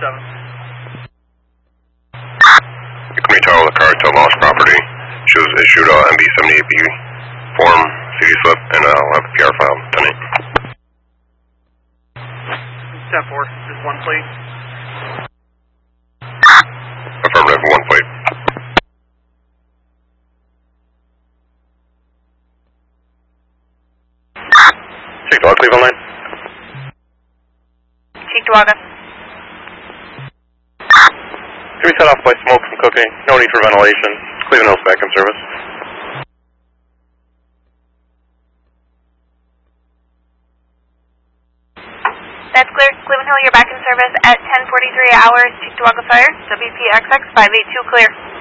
You can retitle the car to lost property. She was issued a MB78B form, CD slip, and I'll have a PR file. 10-4, just one plate. Affirmative, one plate. Cheektowaga, Cleveland line. Cheektowaga. Can we set off by smoke from cooking? No need for ventilation. Cleveland Hills back in service. That's clear. Cleveland Hill, you're back in service at 10:43 hours. Cheektowaga Fire. WPXX 582 clear.